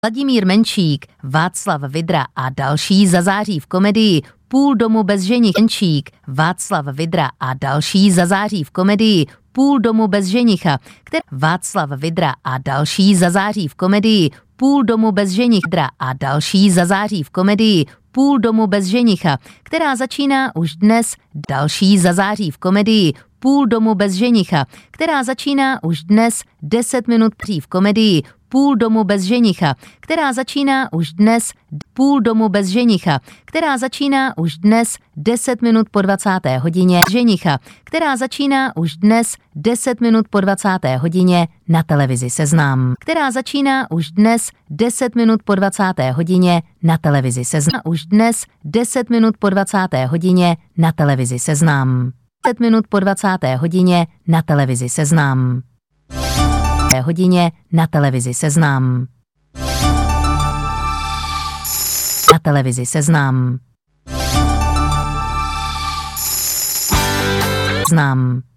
Vladimír Menšík, Václav Vydra a další zazáří v komedii Půl domu bez ženicha. Menšík, Václav Vydra a další zazáří v komedii Půl domu bez ženicha, Václav Vydra a další zazáří v komedii Půl domu bez ženicha a další zazáří v komedii Půl domu bez ženicha, která začíná už dnes. Další zazáří v komedii Půl domu bez ženicha, která začíná už dnes 10 minut v komedii Půl domu bez ženicha, která začíná už dnes. Půl domu bez ženicha, která začíná už dnes 10 minut po 20. hodině. Ženicha, která začíná už dnes 10 minut po 20. hodině na televizi Seznam. Která začíná už dnes 10 minut po 20. hodině na televizi Seznam. Už dnes 10 minut po 20. hodině na televizi Seznam. 10 minut po 20. hodině na televizi Seznam. Hodině na televizi Seznam. Na televizi Seznam. Seznam.